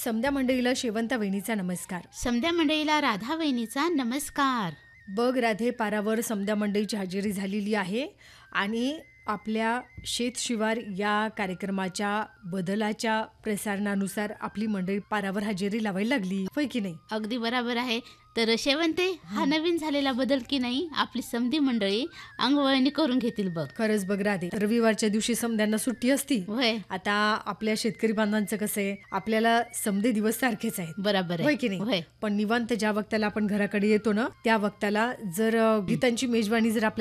समद्या मंडळीला शेवंता वहिनीचा नमस्कार. समद्या मंडळीला राधा वहिनीचा नमस्कार. बघ राधे, पारावर समद्या मंडळीची हजेरी झालेली आहे आणि आपल्या शेत शिवार या कार्यक्रमाच्या बदलाच्या प्रसारणानुसार आपली मंडळी पारावर हजेरी लावायला लागली, होय की नाही? अगदी बराबर आहे. तर शेवंते, हा नवीन झालेला बदल की नाही आपली समधी मंडळी अंगवळणी करून घेतील बघ. खरंच बघ राधे, रविवारच्या दिवशी समद्यांना सुट्टी असती. होय, आता आपल्या शेतकरी बांधवांचं कसं आहे, आपल्याला समधे दिवस सारखेच आहेत, बराबर होय की आहे. नाही? होय, पण निवांत ज्या वक्ताला आपण घराकडे येतो ना, त्या वक्ताला जर गीतांची मेजवानी जर आपल्याला